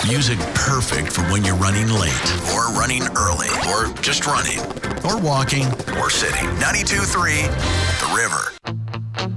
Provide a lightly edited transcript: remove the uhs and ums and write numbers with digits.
Music perfect for when you're running late, or running early, or just running, or walking, or sitting. 92.3 The River.